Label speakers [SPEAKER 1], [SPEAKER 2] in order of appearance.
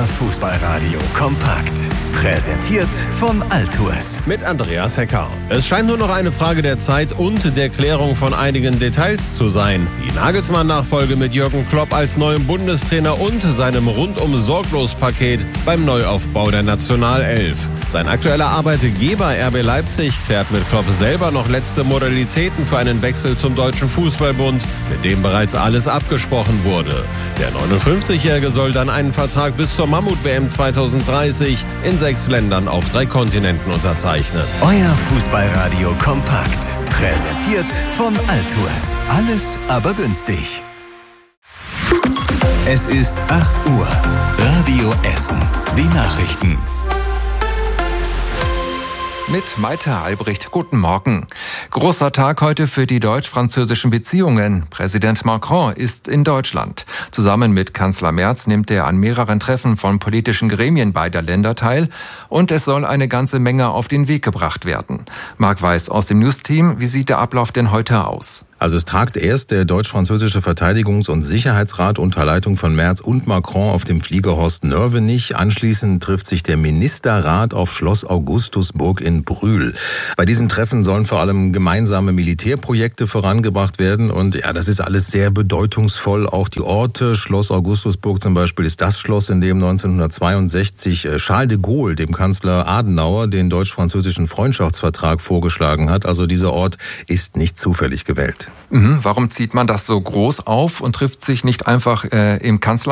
[SPEAKER 1] Fußballradio kompakt. Präsentiert von Altours.
[SPEAKER 2] Mit Andreas Hecker. Es scheint nur noch eine Frage der Zeit und der Klärung von einigen Details zu sein. Die Nagelsmann-Nachfolge mit Jürgen Klopp als neuem Bundestrainer und seinem Rundum-Sorglos-Paket beim Neuaufbau der Nationalelf. Sein aktueller Arbeitgeber RB Leipzig klärt mit Klopp selber noch letzte Modalitäten für einen Wechsel zum Deutschen Fußballbund, mit dem bereits alles abgesprochen wurde. Der 59-Jährige soll dann einen Vertrag bis zur Mammut-WM 2030 in 6 Ländern auf 3 Kontinenten unterzeichnen.
[SPEAKER 1] Euer Fußballradio kompakt. Präsentiert von Altours. Alles aber günstig. Es ist 8 Uhr. Radio Essen. Die Nachrichten.
[SPEAKER 3] Mit Maite Albrecht. Guten Morgen. Großer Tag heute für die deutsch-französischen Beziehungen. Präsident Macron ist in Deutschland. Zusammen mit Kanzler Merz nimmt er an mehreren Treffen von politischen Gremien beider Länder teil. Und es soll eine ganze Menge auf den Weg gebracht werden. Marc Weiß aus dem News-Team. Wie sieht der Ablauf denn heute aus?
[SPEAKER 4] Also es tagt erst der deutsch-französische Verteidigungs- und Sicherheitsrat unter Leitung von Merz und Macron auf dem Flieger Horst-Nörvenich. Anschließend trifft sich der Ministerrat auf Schloss Augustusburg in Brühl. Bei diesen Treffen sollen vor allem gemeinsame Militärprojekte vorangebracht werden. Und ja, das ist alles sehr bedeutungsvoll. Auch die Orte, Schloss Augustusburg zum Beispiel, ist das Schloss, in dem 1962 Charles de Gaulle, dem Kanzler Adenauer, den deutsch-französischen Freundschaftsvertrag vorgeschlagen hat. Also dieser Ort ist nicht zufällig gewählt.
[SPEAKER 3] Warum zieht man das so groß auf und trifft sich nicht einfach im Kanzleramt?